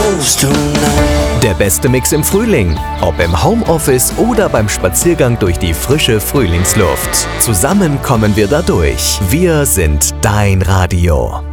close tonight. Der beste Mix im Frühling, ob im Homeoffice oder beim Spaziergang durch die frische Frühlingsluft. Zusammen kommen wir da durch. Wir sind dein Radio.